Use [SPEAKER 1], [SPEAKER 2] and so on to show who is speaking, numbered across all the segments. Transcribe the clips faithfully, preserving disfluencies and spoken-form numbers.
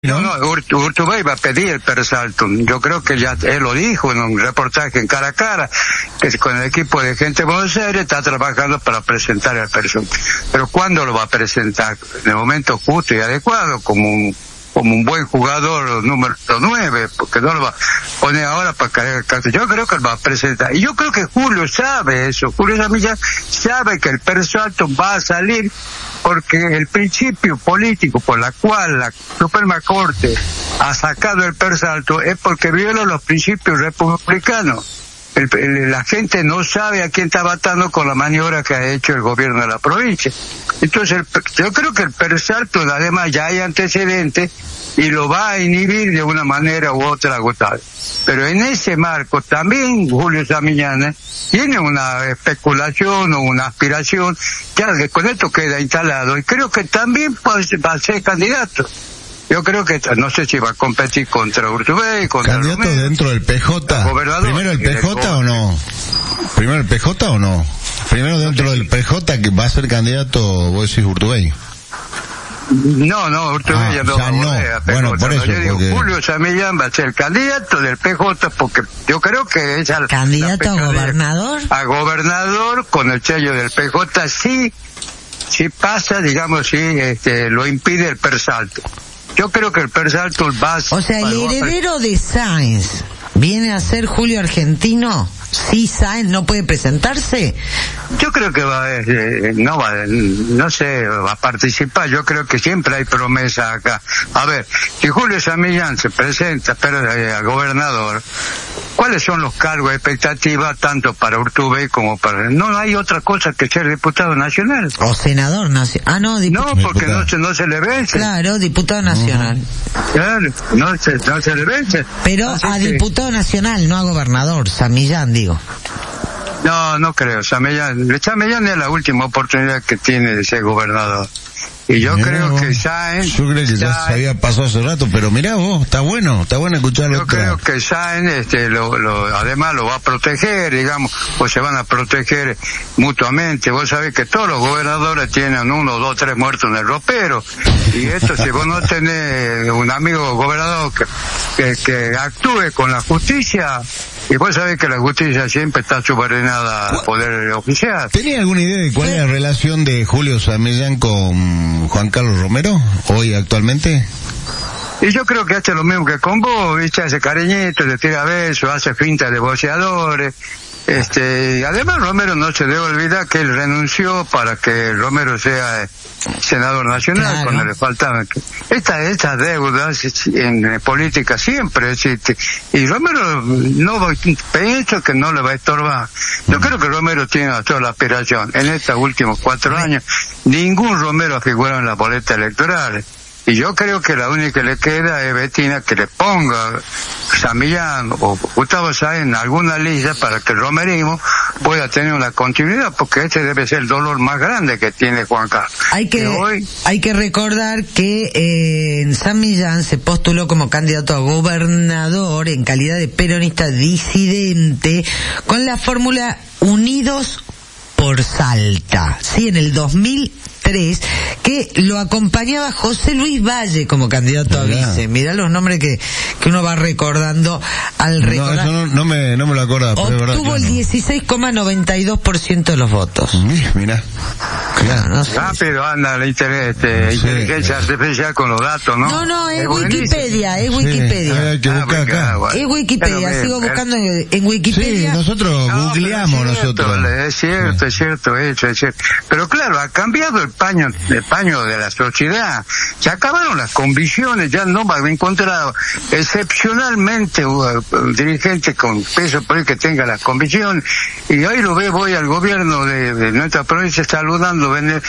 [SPEAKER 1] No, no, Urt- Urtubey va a pedir el Persaltum. Yo creo que ya él lo dijo en un reportaje en Cara a Cara, que con el equipo de gente de Buenos Aires está trabajando para presentar el Persaltum. Pero ¿cuándo lo va a presentar? En el momento justo y adecuado, como un como un buen jugador número nueve, porque no lo va a poner ahora para caer el cartel. Yo creo que lo va a presentar. Y yo creo que Julio sabe eso. Julio Zamillán sabe que el Persaltum va a salir porque el principio político por la cual la Suprema Corte ha sacado el Persaltum es porque viola los principios republicanos. El, el, la gente no sabe a quién está matando con la maniobra que ha hecho el gobierno de la provincia. Entonces, el, yo creo que el Persaltum, además, ya hay antecedentes y lo va a inhibir de una manera u otra agotable. Pero en ese marco también Julio Zamillán tiene una especulación o una aspiración, ya que con esto queda instalado, y creo que también va a ser candidato. Yo creo que, no sé si va a competir contra Urtubey, contra
[SPEAKER 2] ¿Candidato
[SPEAKER 1] Romero,
[SPEAKER 2] dentro del P J? ¿Primero el P J o no? ¿Primero el P J o no? Primero dentro del P J que va a ser candidato, vos decís Urtubey.
[SPEAKER 1] No, no, Urtubey
[SPEAKER 2] ah,
[SPEAKER 1] ya no va a volver a P J.
[SPEAKER 2] Bueno, por eso,
[SPEAKER 1] yo digo,
[SPEAKER 2] porque...
[SPEAKER 1] Julio Zamillán va a ser candidato del P J porque yo creo que es al
[SPEAKER 3] candidato a gobernador.
[SPEAKER 1] A gobernador con el sello del P J, sí, sí pasa, digamos, sí, este, lo impide el Persaltum. Yo creo que el Persaltum va a...
[SPEAKER 3] O sea, el heredero de Sáenz viene a ser Julio Argentino. ¿Sí Sáenz no puede presentarse?
[SPEAKER 1] Yo creo que va, eh, no va, no sé, va a participar. Yo creo que siempre hay promesa acá. A ver, si Julio Zamillán se presenta, pero eh, a gobernador, ¿cuáles son los cargos de expectativa tanto para Urtubey como para... No hay otra cosa que ser diputado nacional.
[SPEAKER 3] O senador nacional. Ah, no, diputado.
[SPEAKER 1] No, porque no se, no se le vence.
[SPEAKER 3] Claro, diputado nacional.
[SPEAKER 1] Uh-huh. Claro, no se, no se le vence.
[SPEAKER 3] Pero
[SPEAKER 1] Así
[SPEAKER 3] a
[SPEAKER 1] que...
[SPEAKER 3] diputado nacional, no a gobernador, Zamillán, digo.
[SPEAKER 1] No, no creo. Zamillán, Zamillán es la última oportunidad que tiene de ser gobernador. Y yo
[SPEAKER 2] mirá
[SPEAKER 1] creo
[SPEAKER 2] vos.
[SPEAKER 1] que Sáenz...
[SPEAKER 2] Yo creo que ya
[SPEAKER 1] Sáenz,
[SPEAKER 2] se había pasado hace rato, pero mirá vos, está bueno, está bueno escucharlo.
[SPEAKER 1] Yo
[SPEAKER 2] otra.
[SPEAKER 1] creo que Sáenz, este, lo, lo, además lo va a proteger, digamos, pues se van a proteger mutuamente. Vos sabés que todos los gobernadores tienen uno, dos, tres muertos en el ropero. Y esto, si vos no tenés un amigo gobernador que, que, que actúe con la justicia... Y vos sabés que la justicia siempre está subordinada al poder oficial.
[SPEAKER 2] ¿Tenía alguna idea de cuál es la relación de Julio Zamillán con Juan Carlos Romero hoy actualmente?
[SPEAKER 1] Y yo creo que hace lo mismo que con vos, ¿viste? Hace cariñitos, le tira besos, hace finta de boxeadores. Este, y además Romero no se debe olvidar que él renunció para que Romero sea senador nacional,
[SPEAKER 3] claro.
[SPEAKER 1] Cuando le faltaban. Estas estas deudas en política siempre existen. Y Romero no pienso que no le va a estorbar. Yo creo que Romero tiene toda la aspiración. En estos últimos cuatro años, ningún Romero ha figurado en las boletas electorales. Y yo creo que la única que le queda es Betina que le ponga Zamillán o Gustavo Sáenz en alguna lista para que el romerismo pueda tener una continuidad, porque este debe ser el dolor más grande que tiene Juan Carlos.
[SPEAKER 3] Hay que, hoy... hay que recordar que eh, en Zamillán se postuló como candidato a gobernador en calidad de peronista disidente con la fórmula Unidos por Salta, sí, en el dos mil tres, que lo acompañaba José Luis Valle como candidato a vice. Mirá los nombres que, que uno va recordando al recordar.
[SPEAKER 2] No, eso no, no, me, no me lo acordaba.
[SPEAKER 3] Obtuvo
[SPEAKER 2] pero verdad,
[SPEAKER 3] el
[SPEAKER 2] claro.
[SPEAKER 3] dieciséis coma noventa y dos por ciento de los votos.
[SPEAKER 2] Mirá.
[SPEAKER 3] Claro, no sé.
[SPEAKER 1] Rápido anda la internet, este, sí, inteligencia sí. artificial con los datos, ¿no?
[SPEAKER 3] No, no, es,
[SPEAKER 1] es
[SPEAKER 3] Wikipedia, es Wikipedia.
[SPEAKER 2] Sí, hay que buscar
[SPEAKER 1] ah,
[SPEAKER 2] acá.
[SPEAKER 1] bueno.
[SPEAKER 3] Es Wikipedia,
[SPEAKER 1] pero,
[SPEAKER 3] sigo
[SPEAKER 1] pero,
[SPEAKER 3] buscando en, en Wikipedia.
[SPEAKER 2] Sí, nosotros no, googleamos
[SPEAKER 1] es cierto,
[SPEAKER 2] nosotros.
[SPEAKER 1] Es cierto, sí. es cierto, hecho, es cierto. Pero claro, ha cambiado el paño, el paño de la sociedad. Se acabaron las convicciones, ya no me he encontrado excepcionalmente uh, dirigente con peso por el que tenga las convicciones. Y hoy lo veo, voy al gobierno de, de nuestra provincia saludando bene,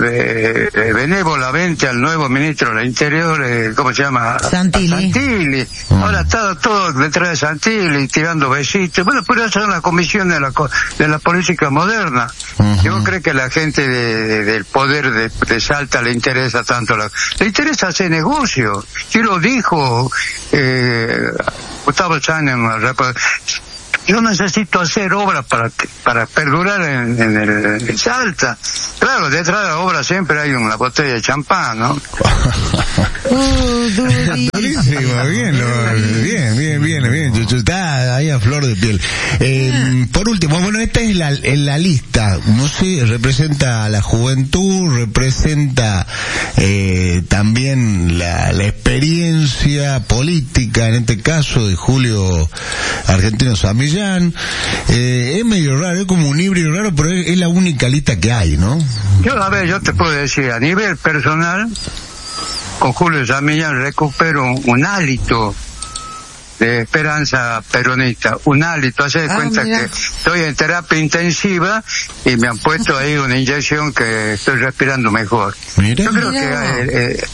[SPEAKER 1] eh, benévolamente al nuevo ministro del Interior, eh, ¿cómo se llama?
[SPEAKER 3] Santilli.
[SPEAKER 1] Santilli. Mm. Ahora está todo detrás de Santilli, tirando besitos. Bueno, pero esas son las comisiones de la, de la política moderna. Uh-huh. Yo creo que la gente de, de, del poder de, de Salta le interesa tanto, la, le interesa hacer negocio. Y lo dijo eh, Gustavo Sáenz, yo necesito hacer obras para para perdurar en, en, el, en Salta. Claro, detrás de la obra siempre hay una botella de champán, ¿no?
[SPEAKER 2] Durísimo, bien, lo, bien, bien, bien, bien, Chuchu, está ahí a flor de piel. Eh, por último, bueno, esta es la, en la lista, no sé, representa a la juventud, representa eh, también la, la experiencia política, en este caso de Julio Argentino Zamillán. Eh, es medio raro, es como un híbrido raro, pero es, es la única lista que hay, ¿no?
[SPEAKER 1] Yo, a ver, yo te puedo decir, a nivel personal, con Julio Zamillán recupero un, un hálito de esperanza peronista, un hálito. Hace de ah, cuenta mira. que estoy en terapia intensiva y me han puesto ahí una inyección que estoy respirando mejor. Mira. Yo creo mira. que... Eh, eh,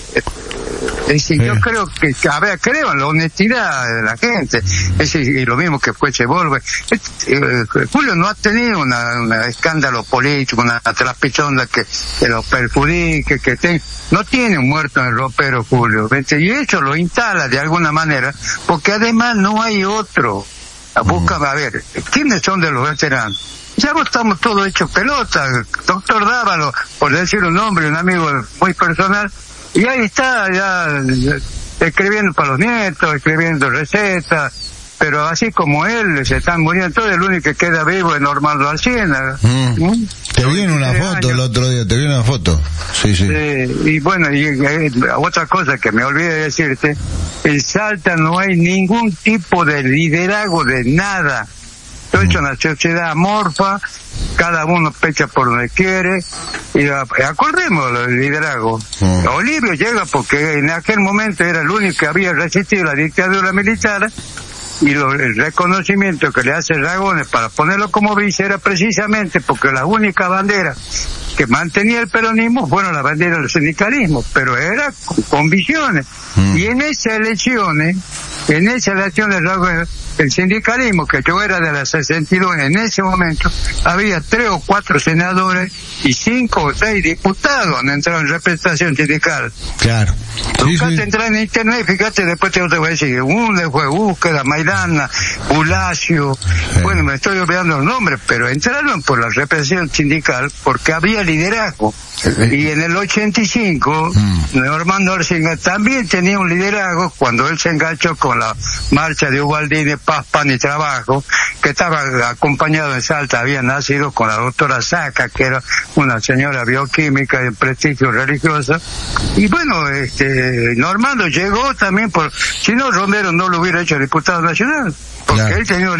[SPEAKER 1] Es decir, yo creo que, a ver, creo en la honestidad de la gente. Es decir, y lo mismo que fue Chevolve. Eh, Julio no ha tenido una, una escándalo político, una trapichonda que, que lo perjudique, que te, no tiene un muerto en el ropero, Julio. Y eso lo instala de alguna manera, porque además no hay otro. Busca, a ver, ¿quiénes son de los veteranos? Ya estamos todos hechos pelota. Doctor Dávalo, por decir un nombre, un amigo muy personal, y ahí está, ya, escribiendo para los nietos, escribiendo recetas, pero así como él, se están muriendo todos, el único que queda vivo es Normando Alciénaga. Mm. ¿Mm?
[SPEAKER 2] Te vi en una foto años. El otro día, te vi en una foto. Sí, sí.
[SPEAKER 1] Eh, y bueno, y, y otra cosa que me olvidé de decirte, en Salta no hay ningún tipo de liderazgo de nada. Todo hecho una sociedad amorfa, cada uno pecha por donde quiere, y acordemos del liderazgo. Mm. Olivio llega porque en aquel momento era el único que había resistido la dictadura militar, y lo, el reconocimiento que le hace Ragones para ponerlo como vice era precisamente porque la única bandera que mantenía el peronismo fueron las banderas del sindicalismo, pero era con convicciones. Mm. Y en esas elecciones, en esas elecciones Ragones, el sindicalismo, que yo era de la sesenta y dos, en ese momento había tres o cuatro senadores y cinco o seis diputados donde entraron en representación sindical.
[SPEAKER 2] Claro.
[SPEAKER 1] Buscate, sí, sí. Entrar en internet, fíjate, después te, te voy a decir, uno fue Búsqueda, Maidana, Bulacio, sí. Bueno, me estoy olvidando los nombres, pero entraron por la representación sindical porque había liderazgo. Y en el ochenta y cinco, mm. Normando Alciénaga también tenía un liderazgo cuando él se enganchó con la marcha de Ubaldini, Paz, Pan y Trabajo, que estaba acompañado en Salta, había nacido con la doctora Saca, que era una señora bioquímica de prestigio religioso. Y bueno, este, Normando llegó también por, si no, Romero no lo hubiera hecho diputado nacional. Porque claro. Él tenía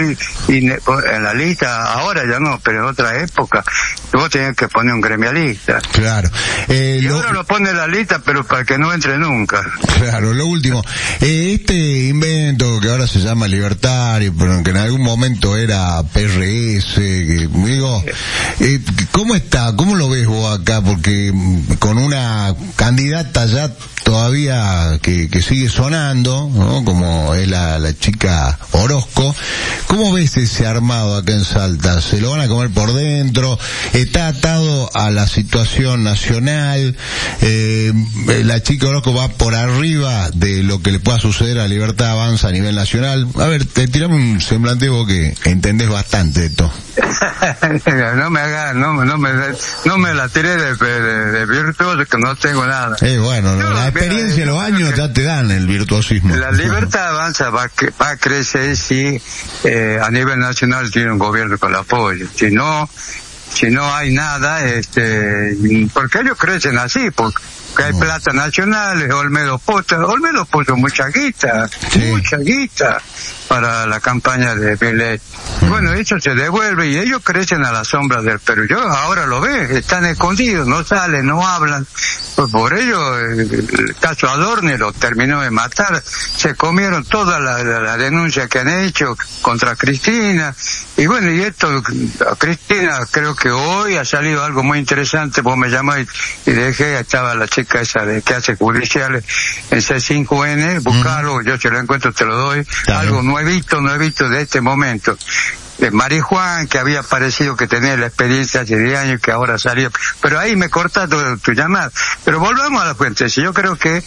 [SPEAKER 1] en la lista, ahora ya no, pero en otra época, vos tenías que poner un gremialista.
[SPEAKER 2] Claro. Eh,
[SPEAKER 1] y
[SPEAKER 2] lo...
[SPEAKER 1] ahora lo pone en la lista, pero para que no entre nunca.
[SPEAKER 2] Claro, lo último. Eh, este invento que ahora se llama libertario, pero que en algún momento era P R S, que, digo, eh, ¿cómo está? ¿Cómo lo ves vos acá? Porque con una candidata ya todavía que, que sigue sonando, ¿no? Como es la, la chica Orozco. ¿Cómo ves ese armado acá en Salta? ¿Se lo van a comer por dentro? ¿Está atado a la situación nacional? Eh, la chica Orozco va por arriba de lo que le pueda suceder a Libertad Avanza a nivel nacional. A ver, te tirame un semblante vos que entendés bastante de esto.
[SPEAKER 1] No me hagas, no, no me, no me la tiré de, de, de virtuoso, que no tengo nada.
[SPEAKER 2] Eh, bueno, no, la experiencia, mira, los años ya te dan el virtuosismo.
[SPEAKER 1] La Libertad Avanza va, va a crecer si eh, a nivel nacional tiene un gobierno con el apoyo. Si no, si no hay nada, este, porque ellos crecen así, porque que hay plata nacional, Olmedo puso, Olmedo puso mucha guita, sí. mucha guita para la campaña de Milei. Bueno, eso se devuelve y ellos crecen a la sombra del Perú. Yo ahora lo ve, están escondidos, no salen, no hablan. Pues por ello el caso Adorni lo terminó de matar. Se comieron toda la, la, la denuncia que han hecho contra Cristina. Y bueno, y esto, Cristina, creo que hoy ha salido algo muy interesante. Vos me llamás y, y dejé, estaba la chica esa de que hace judiciales en C cinco N, buscarlo, uh-huh. Yo si lo encuentro te lo doy. Claro. Algo no he visto, no he visto de este momento. de Marijuán, que había parecido que tenía la experiencia hace diez años, que ahora salió. Pero ahí me corta tu, tu llamada. Pero volvamos a la fuente. Yo creo que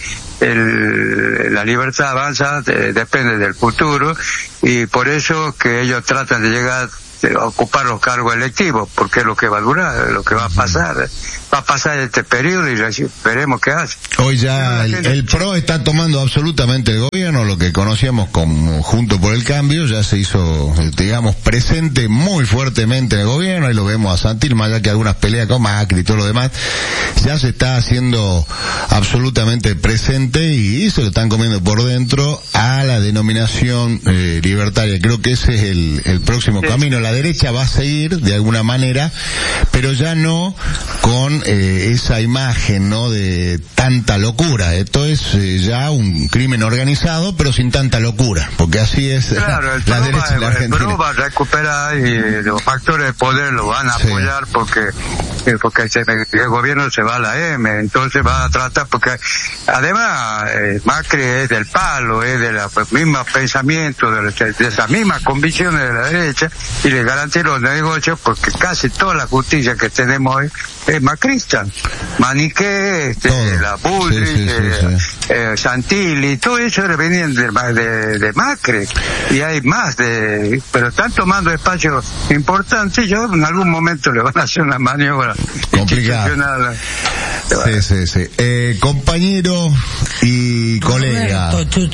[SPEAKER 1] el, la libertad avanza de, depende del futuro, y por eso que ellos tratan de llegar a ocupar los cargos electivos, porque es lo que va a durar, es lo que va a pasar. Va a pasar este periodo y veremos qué hace.
[SPEAKER 2] Hoy ya el, el P R O está tomando absolutamente el gobierno, lo que conocíamos como Junto por el Cambio, ya se hizo, digamos, presente muy fuertemente en el gobierno, y lo vemos a Santil, más allá que algunas peleas con Macri y todo lo demás, ya se está haciendo absolutamente presente, y se lo están comiendo por dentro a la denominación eh, libertaria. Creo que ese es el, el próximo sí. camino. La derecha va a seguir de alguna manera, pero ya no con Eh, esa imagen, ¿no?, de tanta locura. Esto es eh, ya un crimen organizado, pero sin tanta locura, porque así es
[SPEAKER 1] claro, el
[SPEAKER 2] la derecha de la Argentina.
[SPEAKER 1] El P R O va a recuperar, y los factores de poder lo van a sí. apoyar, porque eh, porque se, el gobierno se va a la M, entonces va a tratar, porque además eh, Macri es del palo, es de la misma pensamiento, de, la, de esas mismas convicciones de la derecha, y le garantiza los negocios, porque casi toda la justicia que tenemos hoy es macrista, Maniqué, este, la Bullrich, sí, sí, sí, sí. eh, Santilli, todo eso venían de, de, de Macri, y hay más de, pero están tomando espacios importantes, y yo en algún momento le van a hacer una maniobra
[SPEAKER 2] complicada. Sí, sí, sí. Eh, compañero y colega.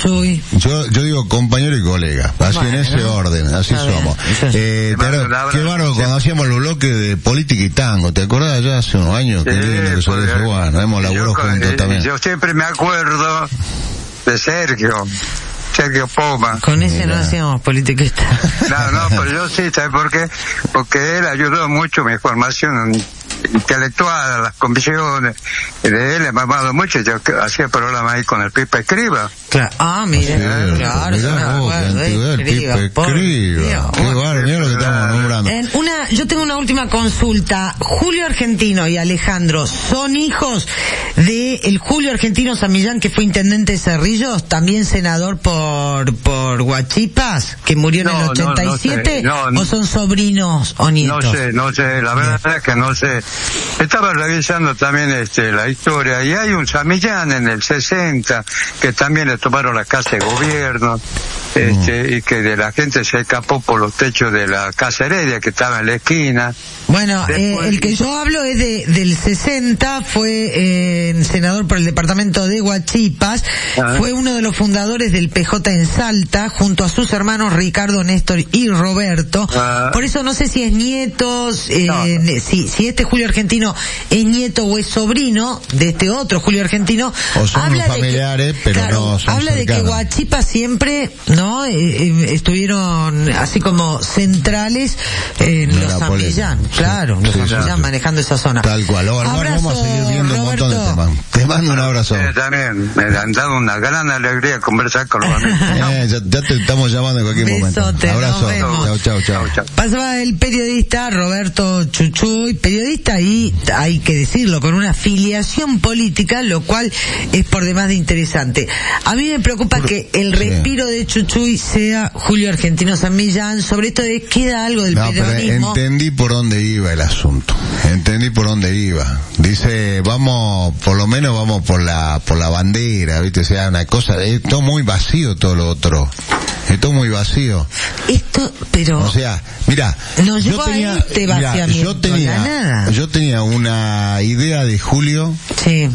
[SPEAKER 2] Yo, yo digo compañero y colega, así bueno, en ese ¿no? orden, así Está somos. Eh, pero, qué bárbaro cuando hacíamos los bloques de política y tango, ¿te acordás ya hace unos años?
[SPEAKER 1] Sí,
[SPEAKER 2] que que se
[SPEAKER 1] pues,
[SPEAKER 2] bueno, hemos laburado juntos
[SPEAKER 1] eh,
[SPEAKER 2] también.
[SPEAKER 1] Yo siempre me acuerdo de Sergio. Sergio Poma.
[SPEAKER 3] Con ese Mira. no hacíamos politiquista.
[SPEAKER 1] No, no, pero yo sí, ¿sabes por qué? Porque él ayudó mucho mi formación intelectual, las convicciones de él, he mamado mucho. Yo hacía programas ahí con el Pipa Escriba.
[SPEAKER 3] Claro. Ah, mire,
[SPEAKER 2] sí,
[SPEAKER 3] claro,
[SPEAKER 2] mirá vos, el Pipa Escriba. Qué bárbaro, mira lo que estamos nombrando.
[SPEAKER 3] En una, yo tengo una última consulta. Julio Argentino y Alejandro son hijos de el Julio Argentino Samillán, que fue intendente de Cerrillos, también senador por por Huachipas, que murió en no, el ochenta y siete, no, no sé, no, o son sobrinos o nietos.
[SPEAKER 1] No sé, no sé, la verdad es que no sé. Estaba revisando también este la historia, y hay un Samillán en el sesenta que también le tomaron la casa de gobierno, este, mm. y que de la gente se escapó por los techos de la Casa Heredia, que estaba en la esquina.
[SPEAKER 3] Bueno, Después, eh, el que yo hablo es de del sesenta, fue eh, senador por el departamento de Huachipas, ah. fue uno de los fundadores del P J en Salta, junto a sus hermanos Ricardo, Néstor y Roberto. Ah. Por eso no sé si es nieto, eh, no. si, si este Julio Argentino es nieto o es sobrino de este otro Julio Argentino.
[SPEAKER 2] O son habla familiares, que, pero claro, no son
[SPEAKER 3] habla cercanos. De que Huachipas siempre, ¿no? Eh, eh, estuvieron así como centrales en no los Samillán. Claro, los sí, Samillán sí. manejando esa zona.
[SPEAKER 2] Tal cual. Ahora vamos a seguir viendo Roberto. Un montón de temas. Te mando un abrazo.
[SPEAKER 1] Eh, también me han dado una gran alegría conversar con los amigos.
[SPEAKER 2] eh, ya, ya te estamos llamando en cualquier
[SPEAKER 3] Besote,
[SPEAKER 2] momento. Abrazo.
[SPEAKER 3] Chao,
[SPEAKER 2] chao, chao, chao.
[SPEAKER 3] Pasaba el periodista Roberto Chuchuy, periodista, y hay que decirlo, con una afiliación política, lo cual es por demás de interesante. A mí me preocupa por, que el respiro sí. de Chuchuy sea Julio Argentino Samillán, sobre esto de queda algo del
[SPEAKER 2] no,
[SPEAKER 3] peronismo.
[SPEAKER 2] Pero entendí por dónde iba el asunto. Entendí por dónde iba. Dice, vamos, por lo menos vamos por la por la bandera, ¿viste? O sea, una cosa, es todo muy vacío todo lo otro. Es todo muy vacío.
[SPEAKER 3] Esto, pero...
[SPEAKER 2] O sea, mira,
[SPEAKER 3] no yo tenía, a este
[SPEAKER 2] mira, yo tenía, yo tenía una idea de Julio.
[SPEAKER 3] Sí.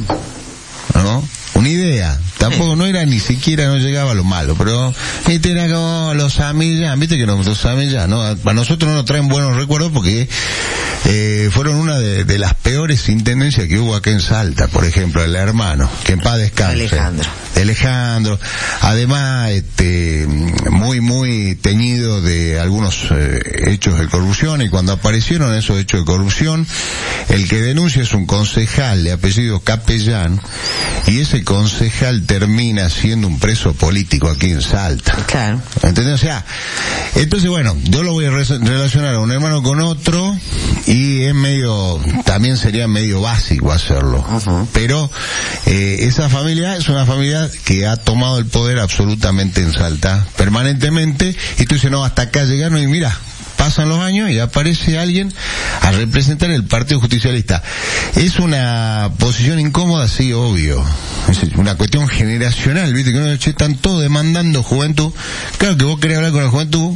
[SPEAKER 2] ¿No? Una idea. Tampoco, no era ni siquiera, no llegaba a lo malo, pero este era como los Samillán, viste que los Samillán, ¿no? A nosotros no nos traen buenos recuerdos porque eh, fueron una de, de las peores intendencias que hubo acá en Salta, por ejemplo, el hermano, que en paz descanse.
[SPEAKER 3] Alejandro.
[SPEAKER 2] Alejandro. Además, este, muy, muy teñido de algunos eh, hechos de corrupción, y cuando aparecieron esos hechos de corrupción, el que denuncia es un concejal de apellido Capellán, y ese concejal termina siendo un preso político aquí en Salta.
[SPEAKER 3] Claro.
[SPEAKER 2] ¿Entendés? O sea, entonces bueno, yo lo voy a re- relacionar a un hermano con otro, y es medio, también sería medio básico hacerlo. Uh-huh. Pero, eh, esa familia es una familia que ha tomado el poder absolutamente en Salta, permanentemente, y tú dices, no, hasta acá llegaron, y mira, pasan los años y aparece alguien a representar el Partido Justicialista. Es una posición incómoda, sí, obvio. Es una cuestión generacional, viste, que no, che, están todos demandando juventud. Claro que vos querés hablar con la juventud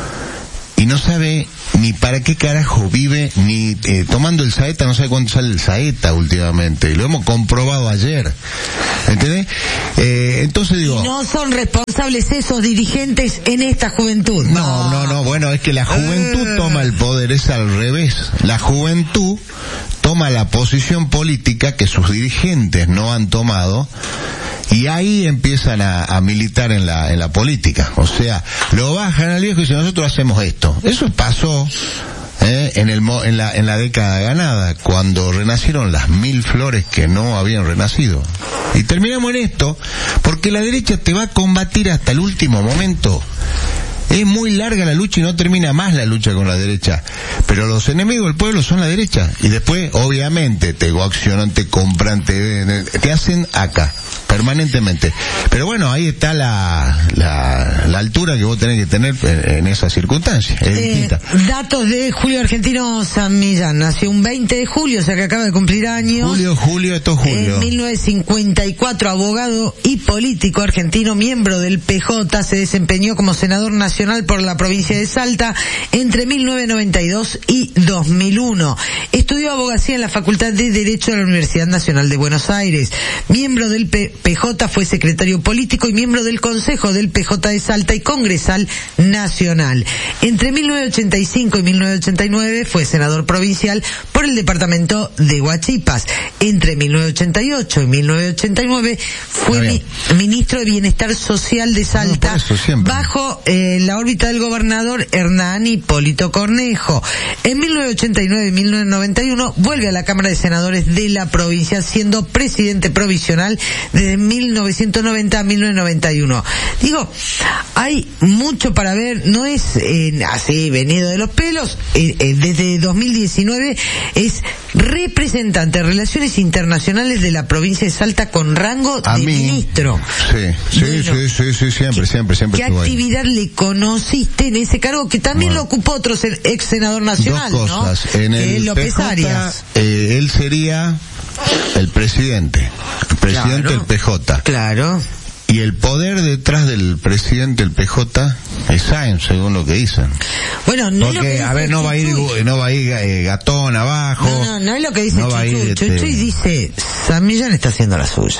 [SPEAKER 2] y no sabe ni para qué carajo vive, ni eh, tomando el saeta, no sabe cuánto sale el saeta últimamente, y lo hemos comprobado ayer, ¿entendés? Eh, entonces digo...
[SPEAKER 3] Y no son responsables esos dirigentes en esta juventud.
[SPEAKER 2] No, no, no, bueno, es que la juventud eh... toma el poder, es al revés. La juventud toma la posición política que sus dirigentes no han tomado, y ahí empiezan a, a militar en la en la política. O sea, lo bajan al viejo y dicen, nosotros hacemos esto. Eso pasó eh, en el en la en la década ganada, cuando renacieron las mil flores que no habían renacido. Y terminamos en esto, porque la derecha te va a combatir hasta el último momento. Es muy larga la lucha y no termina más la lucha con la derecha. Pero los enemigos del pueblo son la derecha. Y después, obviamente, te coaccionan, te compran, te, te hacen acá, permanentemente. Pero bueno, ahí está la, la, la altura que vos tenés que tener en, en esas circunstancias. Es
[SPEAKER 3] eh,
[SPEAKER 2] distinta.
[SPEAKER 3] Datos de Julio Argentino San Millán. Nació un veinte de julio, o sea que acaba de cumplir años.
[SPEAKER 2] Julio, Julio, esto es Julio.
[SPEAKER 3] En mil novecientos cincuenta y cuatro, abogado y político argentino, miembro del P J, se desempeñó como senador nacional por la provincia de Salta entre mil novecientos noventa y dos y dos mil uno. Estudió abogacía en la Facultad de Derecho de la Universidad Nacional de Buenos Aires. Miembro del P J, fue secretario político y miembro del Consejo del P J de Salta y congresal nacional. Entre mil novecientos ochenta y cinco y mil novecientos ochenta y nueve fue senador provincial por el departamento de Huachipas. Entre mil novecientos ochenta y ocho y mil novecientos ochenta y nueve fue mi, ministro de Bienestar Social de Salta, no, bajo eh, la órbita del gobernador Hernán Hipólito Cornejo. En mil novecientos ochenta y nueve y mil novecientos noventa y uno vuelve a la Cámara de Senadores de la provincia, siendo presidente provisional desde mil novecientos noventa a mil novecientos noventa y uno. Digo, hay mucho para ver, no es eh, así venido de los pelos. Eh, eh, desde dos mil diecinueve es representante de Relaciones Internacionales de la provincia de Salta con rango
[SPEAKER 2] a
[SPEAKER 3] de
[SPEAKER 2] mí,
[SPEAKER 3] ministro.
[SPEAKER 2] Sí, sí,
[SPEAKER 3] bueno,
[SPEAKER 2] sí, sí, sí, siempre,
[SPEAKER 3] ¿qué,
[SPEAKER 2] siempre, siempre.
[SPEAKER 3] ¿Qué actividad ahí le conociste en ese cargo que también bueno, lo ocupó otro ex senador nacional?
[SPEAKER 2] Dos cosas.
[SPEAKER 3] ¿No?
[SPEAKER 2] En el
[SPEAKER 3] eh, López
[SPEAKER 2] P J,
[SPEAKER 3] Arias.
[SPEAKER 2] Eh, él sería el presidente, el presidente
[SPEAKER 3] claro,
[SPEAKER 2] del P J.
[SPEAKER 3] Claro.
[SPEAKER 2] Y el poder detrás del presidente del P J es Sáenz, según lo que dicen.
[SPEAKER 3] Bueno, no
[SPEAKER 2] porque,
[SPEAKER 3] es lo que
[SPEAKER 2] a ver, no va a ir, no va a ir eh, Gatón abajo.
[SPEAKER 3] No, no, no es lo que dice
[SPEAKER 2] no
[SPEAKER 3] Chuchuy. Chuchuy este... dice, San Millán está haciendo la suya.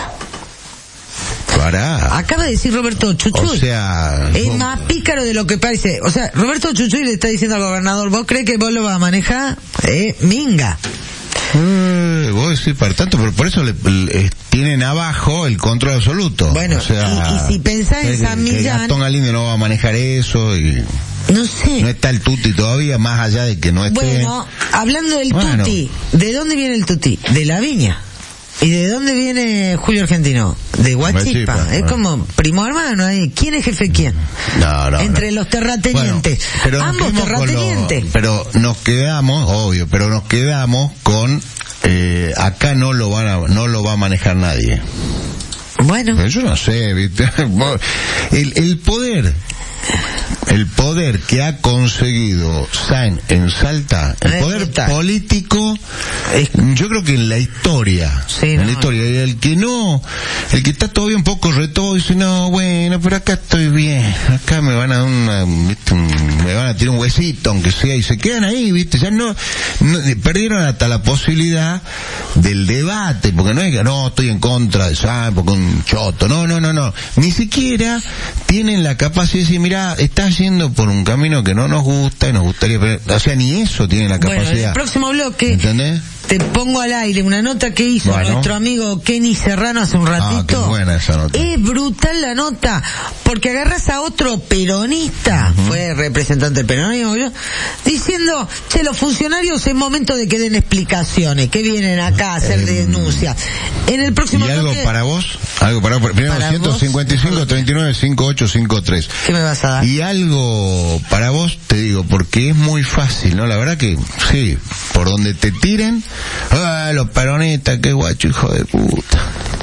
[SPEAKER 2] Para.
[SPEAKER 3] Acaba de decir Roberto Chuchuy.
[SPEAKER 2] O sea...
[SPEAKER 3] Es
[SPEAKER 2] vos...
[SPEAKER 3] más pícaro de lo que parece. O sea, Roberto Chuchuy le está diciendo al gobernador, ¿vos crees que vos lo vas a manejar? Eh, minga.
[SPEAKER 2] Eh, vos decís para tanto, pero por eso le, le, tienen abajo el control absoluto.
[SPEAKER 3] Bueno,
[SPEAKER 2] o sea,
[SPEAKER 3] y, y si pensás en San Millán...
[SPEAKER 2] Que Gastón Galindo no va a manejar eso y...
[SPEAKER 3] No sé.
[SPEAKER 2] No está el tuti todavía, más allá de que no esté...
[SPEAKER 3] Bueno, hablando del bueno. tuti, ¿de dónde viene el tuti? De la viña. ¿Y de dónde viene Julio Argentino? De Huachipa. Huachipa es no. como primo hermano ahí. ¿Quién es jefe quién?
[SPEAKER 2] No, no.
[SPEAKER 3] Entre
[SPEAKER 2] no.
[SPEAKER 3] los terratenientes.
[SPEAKER 2] Bueno, pero
[SPEAKER 3] ambos terratenientes.
[SPEAKER 2] Lo, pero nos quedamos, obvio, pero nos quedamos con eh, acá no lo van a, no lo va a manejar nadie.
[SPEAKER 3] Bueno.
[SPEAKER 2] Pero yo no sé, ¿viste? El, el poder el poder que ha conseguido Sáenz en Salta, el poder Resulta. político, es, yo creo que en la historia,
[SPEAKER 3] sí,
[SPEAKER 2] en
[SPEAKER 3] no.
[SPEAKER 2] la historia, y el que no, el que está todavía un poco retado dice, no, bueno, pero acá estoy bien, acá me van a dar una, ¿viste? Un, me van a tirar un huesito, aunque sea, y se quedan ahí, ¿viste? Ya no, no, perdieron hasta la posibilidad del debate, porque no es que, no, estoy en contra de Sáenz, porque un choto, no, no, no, no, ni siquiera tienen la capacidad de decir, mira, estás yendo por un camino que no nos gusta y nos gustaría, o sea, ni eso tiene la capacidad.
[SPEAKER 3] Bueno, en el próximo bloque, ¿entendés? Te pongo al aire una nota que hizo bueno. nuestro amigo Kenny Serrano hace un ratito.
[SPEAKER 2] Ah, qué buena esa nota.
[SPEAKER 3] Es brutal la nota, porque agarras a otro peronista, uh-huh. fue representante del peronismo, ¿no? Diciendo, che, los funcionarios es momento de que den explicaciones, que vienen acá a hacer eh, denuncias. En el próximo
[SPEAKER 2] ¿Y algo
[SPEAKER 3] bloque,
[SPEAKER 2] para vos? Algo para vos. Primero, ciento cincuenta y cinco, treinta y nueve, cincuenta y ocho cincuenta y tres.
[SPEAKER 3] ¿Qué me vas a dar?
[SPEAKER 2] Y algo para vos, te digo, porque es muy fácil, ¿no? La verdad que, sí, por donde te tiren, ah, los peronistas, qué guacho, hijo de puta.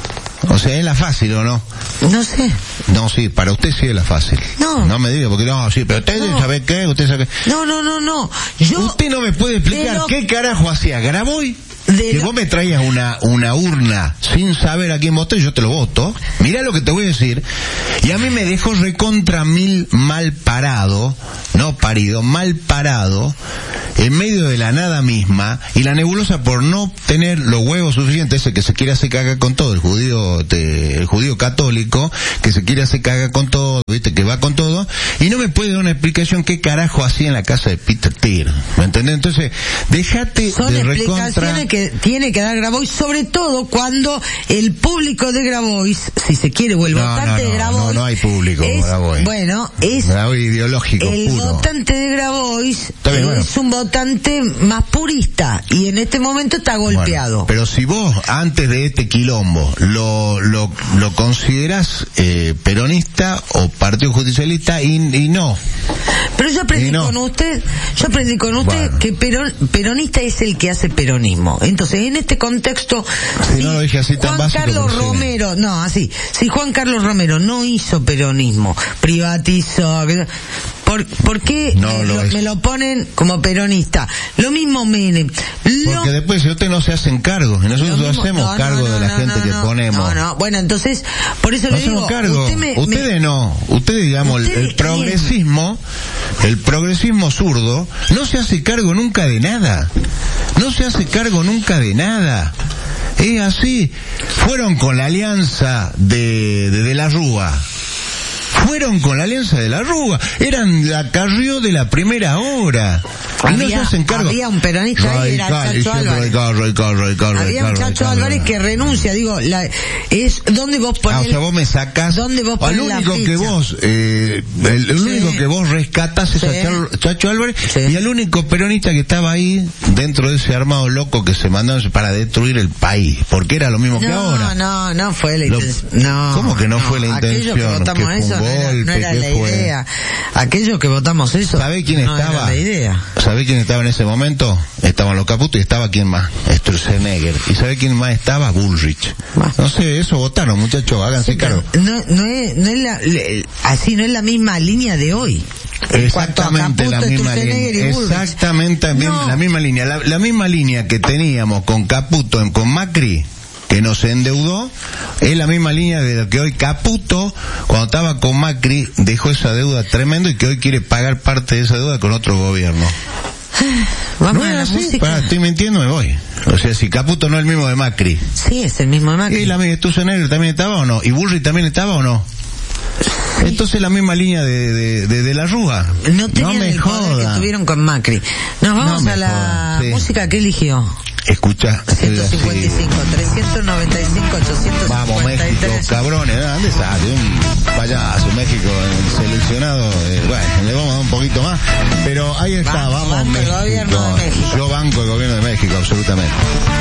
[SPEAKER 2] O sea, es la fácil, ¿o no?
[SPEAKER 3] No sé.
[SPEAKER 2] No, sí, para usted sí es la fácil.
[SPEAKER 3] No.
[SPEAKER 2] No me diga, porque no, sí, pero usted
[SPEAKER 3] No.
[SPEAKER 2] sabe qué, usted sabe qué.
[SPEAKER 3] No, no, no, no. Yo...
[SPEAKER 2] Usted no me puede explicar
[SPEAKER 3] Pero-
[SPEAKER 2] qué carajo hacía Graboy.
[SPEAKER 3] De
[SPEAKER 2] Que
[SPEAKER 3] lo-
[SPEAKER 2] vos me traías una, una urna sin saber a quién voté, yo te lo voto. Mirá lo que te voy a decir. Y a mí me dejó recontra mil mal parado, no parido, mal parado, en medio de la nada misma, y la nebulosa por no tener los huevos suficientes, ese que se quiere hacer caga con todo, el judío, te, el judío católico, que se quiere hacer caga con todo, viste, que va con todo, y no me puede dar una explicación qué carajo hacía en la casa de Peter Thiel, ¿me entendés? Entonces, déjate
[SPEAKER 3] Son
[SPEAKER 2] de
[SPEAKER 3] explicaciones
[SPEAKER 2] recontra...
[SPEAKER 3] que tiene que dar Grabois, sobre todo cuando el público de Grabois, si se quiere, o el
[SPEAKER 2] No,
[SPEAKER 3] votante
[SPEAKER 2] no, no,
[SPEAKER 3] de Grabois...
[SPEAKER 2] no, no hay público,
[SPEAKER 3] es,
[SPEAKER 2] Grabois.
[SPEAKER 3] Bueno, es...
[SPEAKER 2] Grabois ideológico
[SPEAKER 3] el
[SPEAKER 2] puro.
[SPEAKER 3] votante de Grabois
[SPEAKER 2] bien, bueno.
[SPEAKER 3] es un votante más purista, y en este momento está golpeado.
[SPEAKER 2] Bueno, pero si vos, antes de este quilombo, lo, lo, lo considerás eh, peronista o partido justicialista, y, y no.
[SPEAKER 3] Pero yo aprendí
[SPEAKER 2] Y no.
[SPEAKER 3] con usted, yo aprendí con usted
[SPEAKER 2] Bueno.
[SPEAKER 3] que peron, peronista es el que hace peronismo. Entonces, en este contexto,
[SPEAKER 2] Si
[SPEAKER 3] si
[SPEAKER 2] no lo dije así tan
[SPEAKER 3] Juan
[SPEAKER 2] básico,
[SPEAKER 3] Carlos
[SPEAKER 2] pero sí.
[SPEAKER 3] Romero, no, así, si Juan Carlos Romero no hizo peronismo, privatizó, ¿por, por qué
[SPEAKER 2] No
[SPEAKER 3] me,
[SPEAKER 2] lo
[SPEAKER 3] lo,
[SPEAKER 2] es.
[SPEAKER 3] me lo ponen como peronista? Lo mismo Menem. Lo-
[SPEAKER 2] Porque después si usted no se hacen cargo, y nosotros
[SPEAKER 3] lo mismo-
[SPEAKER 2] hacemos
[SPEAKER 3] no,
[SPEAKER 2] cargo
[SPEAKER 3] no, no,
[SPEAKER 2] de la
[SPEAKER 3] no,
[SPEAKER 2] gente
[SPEAKER 3] no,
[SPEAKER 2] que
[SPEAKER 3] no,
[SPEAKER 2] ponemos.
[SPEAKER 3] No, no, bueno, entonces, por eso
[SPEAKER 2] No
[SPEAKER 3] le digo,
[SPEAKER 2] hacemos cargo.
[SPEAKER 3] usted me-
[SPEAKER 2] ustedes
[SPEAKER 3] me-
[SPEAKER 2] no. Ustedes, digamos, el-
[SPEAKER 3] ¿Ustedes
[SPEAKER 2] el progresismo, el progresismo zurdo, no se hace cargo nunca de nada. No se hace cargo nunca de nada. Es así. Fueron con la alianza de, de, de la Rúa. Fueron con la alianza de la Rúa. Eran la Carrió de la primera hora. Y no se
[SPEAKER 3] Había,
[SPEAKER 2] hacen cargo.
[SPEAKER 3] había un peronista ahí, era
[SPEAKER 2] Radical, y
[SPEAKER 3] Chacho
[SPEAKER 2] siempre
[SPEAKER 3] Álvarez.
[SPEAKER 2] radical, radical, radical,
[SPEAKER 3] Había un
[SPEAKER 2] radical,
[SPEAKER 3] Chacho
[SPEAKER 2] radical,
[SPEAKER 3] Álvarez que renuncia, digo, la, es donde vos
[SPEAKER 2] Ah,
[SPEAKER 3] ponés...
[SPEAKER 2] o sea, vos me sacás.
[SPEAKER 3] ¿Dónde vos
[SPEAKER 2] al
[SPEAKER 3] ponés la
[SPEAKER 2] único que
[SPEAKER 3] ficha?
[SPEAKER 2] vos, eh, el, el
[SPEAKER 3] Sí.
[SPEAKER 2] único que vos rescatás es
[SPEAKER 3] Sí.
[SPEAKER 2] a Char- Chacho Álvarez,
[SPEAKER 3] Sí.
[SPEAKER 2] y el único peronista que estaba ahí dentro de ese armado loco que se mandaron para destruir el país, porque era lo mismo que
[SPEAKER 3] no,
[SPEAKER 2] ahora.
[SPEAKER 3] no, no fue la
[SPEAKER 2] Lo-
[SPEAKER 3] intención. No,
[SPEAKER 2] ¿Cómo que no fue la
[SPEAKER 3] Aquello que
[SPEAKER 2] intención?
[SPEAKER 3] votamos
[SPEAKER 2] ¿Que fue
[SPEAKER 3] eso
[SPEAKER 2] un
[SPEAKER 3] no era, no
[SPEAKER 2] golpe?
[SPEAKER 3] era
[SPEAKER 2] ¿Qué
[SPEAKER 3] la
[SPEAKER 2] fue?
[SPEAKER 3] idea. Aquello que votamos eso
[SPEAKER 2] ¿Sabe quién
[SPEAKER 3] no
[SPEAKER 2] estaba?
[SPEAKER 3] era la idea.
[SPEAKER 2] ¿Sabe quién estaba en ese momento? Estaban los Caputo y estaba quién más, Sturzenegger. ¿Y sabe quién más estaba? Bullrich.
[SPEAKER 3] Bueno.
[SPEAKER 2] No sé, eso votaron, muchachos, háganse
[SPEAKER 3] Sí, pero
[SPEAKER 2] cargo.
[SPEAKER 3] no, no es, no es la, le- así no es la misma línea de hoy. En cuanto a
[SPEAKER 2] Exactamente la
[SPEAKER 3] Caputo,
[SPEAKER 2] misma
[SPEAKER 3] Sturzenegger
[SPEAKER 2] línea.
[SPEAKER 3] y Bullrich.
[SPEAKER 2] Exactamente
[SPEAKER 3] No.
[SPEAKER 2] la misma línea. La, la misma línea que teníamos con Caputo, en- con Macri, que nos endeudó, es la misma línea de lo que hoy Caputo, cuando estaba con Macri, dejó esa deuda tremendo y que hoy quiere pagar parte de esa deuda con otro gobierno.
[SPEAKER 3] Vamos
[SPEAKER 2] No
[SPEAKER 3] a
[SPEAKER 2] es
[SPEAKER 3] la
[SPEAKER 2] así,
[SPEAKER 3] música.
[SPEAKER 2] pará, estoy mintiendo, me voy. O sea, si Caputo no es el mismo de Macri.
[SPEAKER 3] Sí, es el mismo de Macri.
[SPEAKER 2] ¿Y la amiga Sturzenegger también estaba o no? ¿Y Bullrich también estaba o no? Entonces la misma línea de, de, de, de la Rúa.
[SPEAKER 3] No tenían
[SPEAKER 2] me
[SPEAKER 3] el poder que
[SPEAKER 2] joda.
[SPEAKER 3] tuvieron con Macri. Nos vamos
[SPEAKER 2] No me
[SPEAKER 3] a la
[SPEAKER 2] joda, sí.
[SPEAKER 3] música que eligió.
[SPEAKER 2] Escucha.
[SPEAKER 3] ciento cincuenta y cinco, trescientos noventa y cinco, ochocientos
[SPEAKER 2] Vamos,
[SPEAKER 3] cincuenta y
[SPEAKER 2] México,
[SPEAKER 3] tres.
[SPEAKER 2] cabrones, ¿no? ¿Dónde sale? Un payaso, México, el seleccionado, eh, bueno, le vamos a dar un poquito más, pero ahí está,
[SPEAKER 3] Banco,
[SPEAKER 2] vamos,
[SPEAKER 3] banco el
[SPEAKER 2] México.
[SPEAKER 3] gobierno de México.
[SPEAKER 2] Yo banco el gobierno de México, absolutamente.